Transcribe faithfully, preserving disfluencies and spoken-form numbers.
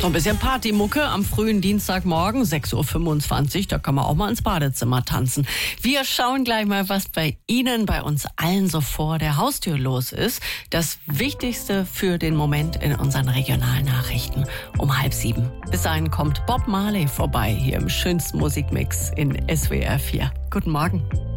So ein bisschen Partymucke am frühen Dienstagmorgen, sechs Uhr fünfundzwanzig, da kann man auch mal ins Badezimmer tanzen. Wir schauen gleich mal, was bei Ihnen, bei uns allen so vor der Haustür los ist. Das Wichtigste für den Moment in unseren Regionalnachrichten um halb sieben. Bis dahin kommt Bob Marley vorbei, hier im schönsten Musikmix in S W R vier. Guten Morgen.